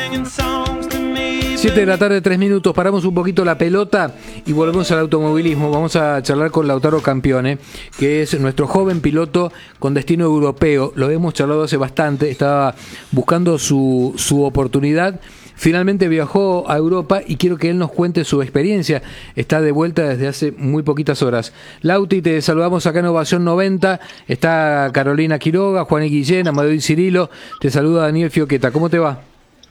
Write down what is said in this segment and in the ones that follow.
7 de la tarde, 3 minutos, paramos un poquito la pelota y volvemos al automovilismo. Vamos a charlar con Lautaro Campione, que es nuestro joven piloto con destino europeo. Lo hemos charlado hace bastante, estaba buscando su oportunidad. Finalmente viajó a Europa y quiero que él nos cuente su experiencia. Está de vuelta desde hace muy poquitas horas. Lauti, te saludamos acá en Ovación 90. Está Carolina Quiroga, Juan Guillén, Amadeo y Cirilo. Te saluda Daniel Fioqueta. ¿Cómo te va?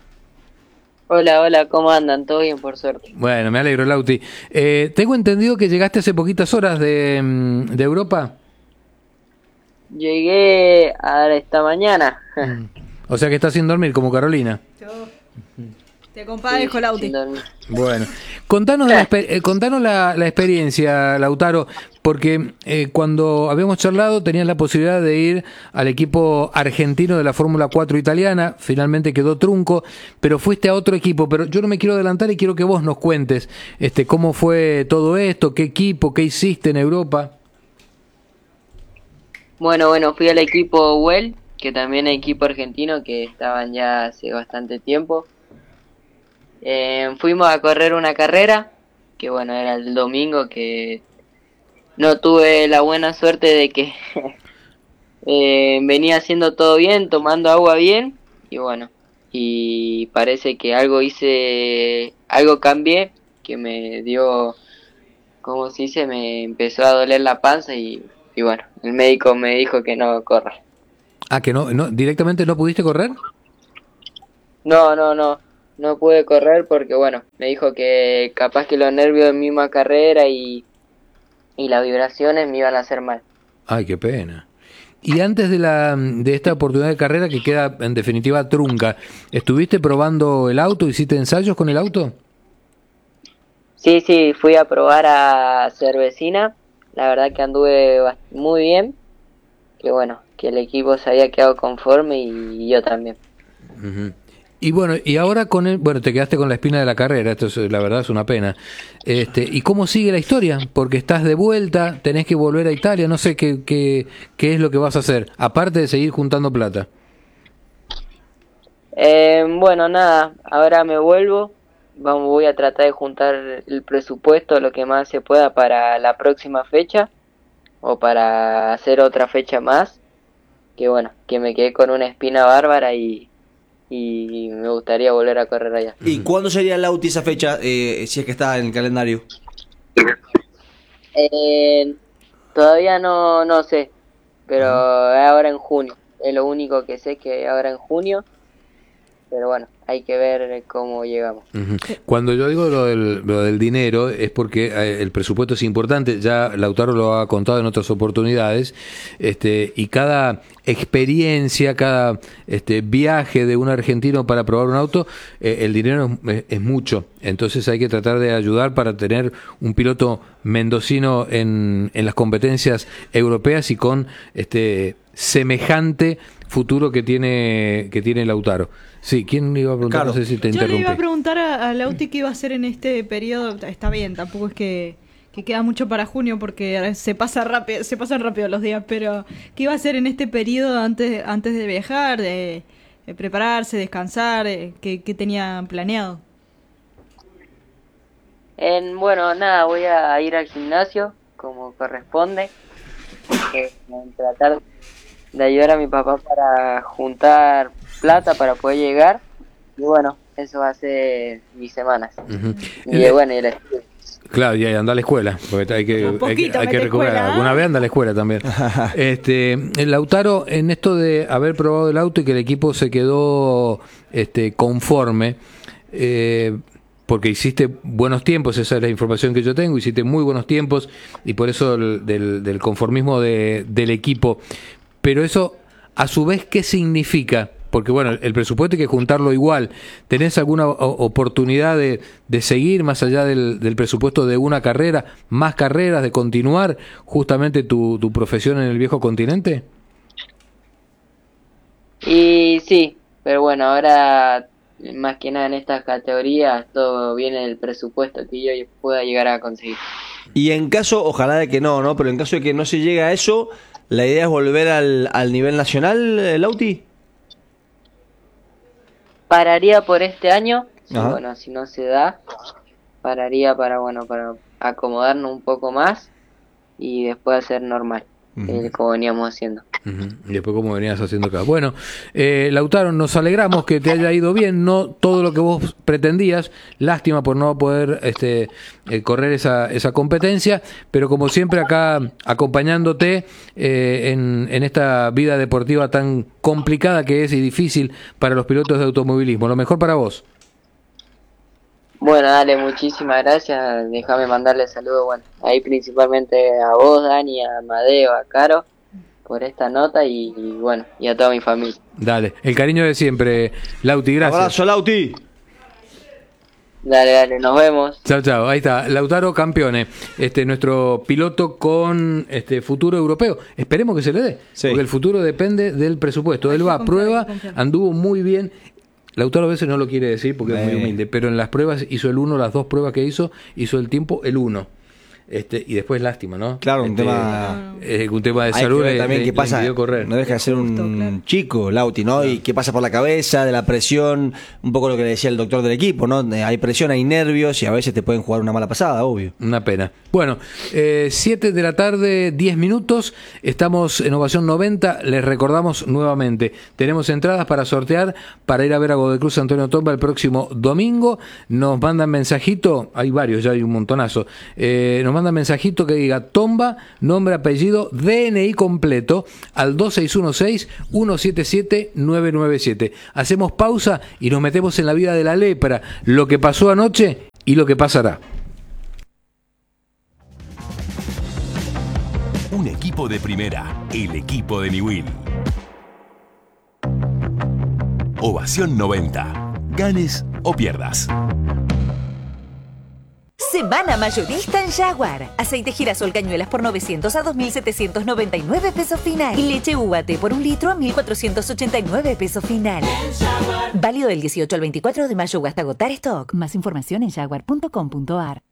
Hola, ¿cómo andan? ¿Todo bien, por suerte? Bueno, me alegro, Lauti. Tengo entendido que llegaste hace poquitas horas de Europa. Llegué a esta mañana. O sea que estás sin dormir, como Carolina. Yo te compadezco, sí, Lauti. Bueno, contanos la experiencia, Lautaro, porque cuando habíamos charlado tenías la posibilidad de ir al equipo argentino de la Fórmula 4 italiana, finalmente quedó trunco, pero fuiste a otro equipo. Pero yo no me quiero adelantar y quiero que vos nos cuentes cómo fue todo esto, qué equipo, qué hiciste en Europa. Bueno, fui al equipo Well, que también es equipo argentino, que estaban ya hace bastante tiempo. Fuimos a correr una carrera, que bueno, era el domingo, que no tuve la buena suerte de que venía haciendo todo bien, tomando agua bien, y bueno, y parece que algo cambié, que me dio, ¿cómo se dice? Me empezó a doler la panza y bueno, el médico me dijo que no corra. Ah, que no, directamente no pudiste correr. No pude correr porque, bueno, me dijo que capaz que los nervios de mi misma carrera y las vibraciones me iban a hacer mal. Ay, qué pena. Y antes de esta oportunidad de carrera que queda en definitiva trunca, ¿estuviste probando el auto? ¿Hiciste ensayos con el auto? Sí, fui a probar a Cervecina. La verdad que anduve muy bien. Que bueno, que el equipo se había quedado conforme y yo también. Uh-huh. Y bueno, y ahora te quedaste con la espina de la carrera, la verdad es una pena. ¿Y cómo sigue la historia? Porque estás de vuelta, tenés que volver a Italia, no sé qué es lo que vas a hacer, aparte de seguir juntando plata. Bueno, nada, ahora me vuelvo, voy a tratar de juntar el presupuesto lo que más se pueda para la próxima fecha, o para hacer otra fecha más, que bueno, que me quedé con una espina bárbara y me gustaría volver a correr allá. ¿Y cuándo sería Lauti esa fecha, si es que está en el calendario? Todavía no sé, pero ahora en junio. Es lo único que sé, que ahora en junio. Pero bueno, hay que ver cómo llegamos. Uh-huh. Cuando yo digo lo del dinero es porque el presupuesto es importante. Ya Lautaro lo ha contado en otras oportunidades, y cada experiencia, cada viaje de un argentino para probar un auto, el dinero es mucho. Entonces hay que tratar de ayudar para tener un piloto mendocino en las competencias europeas y con semejante futuro que tiene Lautaro. Sí, ¿quién le iba a preguntar? Claro. No sé si te Yo interrumpí. le iba a preguntar a Lauti qué iba a hacer en este periodo. Está bien, tampoco es que queda mucho para junio porque se pasan rápido los días, pero ¿qué iba a hacer en este periodo antes de viajar, de prepararse, descansar? ¿Qué tenía planeado? Bueno, nada, voy a ir al gimnasio como corresponde, tratar de ayudar a mi papá para juntar plata para poder llegar, y bueno, eso va a ser mis semanas. Uh-huh. Y bueno, y el estudio. Claro, y anda a la escuela, porque hay que recuperar. Escuela, Alguna vez anda a la escuela también. Lautaro, en esto de haber probado el auto y que el equipo se quedó conforme, porque hiciste buenos tiempos, esa es la información que yo tengo, hiciste muy buenos tiempos, y por eso del conformismo del equipo. Pero eso, a su vez, ¿qué significa? Porque bueno, el presupuesto hay que juntarlo igual. ¿Tenés alguna oportunidad de seguir más allá del presupuesto de una carrera, más carreras, de continuar justamente tu profesión en el viejo continente? Y sí, pero bueno, ahora más que nada en estas categorías todo viene del presupuesto que yo pueda llegar a conseguir. Y en caso, ojalá de que no, pero en caso de que no se llegue a eso, ¿la idea es volver al nivel nacional, Lauti? pararía por este año, y Ajá. bueno, si no se da, pararía para acomodarnos un poco más y después hacer normal, como veníamos haciendo. Y después como venías haciendo acá. Bueno, Lautaro, nos alegramos que te haya ido bien, no todo lo que vos pretendías, lástima por no poder correr esa competencia, pero como siempre acá acompañándote en esta vida deportiva tan complicada que es y difícil para los pilotos de automovilismo. Lo mejor para vos. Bueno, dale, muchísimas gracias, déjame mandarle saludos, bueno, ahí principalmente a vos, Dani, a Amadeo, a Caro, por esta nota y bueno, y a toda mi familia. Dale, el cariño de siempre, Lauti, gracias. Abrazo, Lauti. Dale, nos vemos. Chao, chao. Ahí está, Lautaro Campione, nuestro piloto con futuro europeo. Esperemos que se le dé, Sí. porque el futuro depende del presupuesto. Él va a prueba, anduvo muy bien. Lautaro a veces no lo quiere decir porque es muy humilde, pero en las pruebas hizo el 1, las 2 pruebas que hizo el tiempo el 1. Y después lástima, ¿no? Claro, un tema de hay salud que ver también qué pasa, impidió correr. no deja de ser un claro. chico, Lauti, ¿no? Y qué pasa por la cabeza, de la presión, un poco lo que le decía el doctor del equipo, ¿no? Hay presión, hay nervios y a veces te pueden jugar una mala pasada, obvio. Una pena. Bueno, 7 de la tarde, 10 minutos. Estamos en Ovación 90. Les recordamos nuevamente. Tenemos entradas para sortear para ir a ver a Godecruz Antonio Tomba el próximo domingo. Nos mandan mensajito. Hay varios, ya hay un montonazo. Nos mandan mensajito que diga Tomba, nombre, apellido, DNI completo al 2616-177-997. Hacemos pausa y nos metemos en la vida de la lepra. Lo que pasó anoche y lo que pasará. Un equipo de primera, el equipo de Niwil. Ovación 90. Ganes o pierdas. Semana mayorista en Jaguar. Aceite girasol cañuelas por 900 a 2.799 pesos final. Y leche UAT por 1 litro a 1.489 pesos final. Válido del 18 al 24 de mayo hasta agotar stock. Más información en jaguar.com.ar.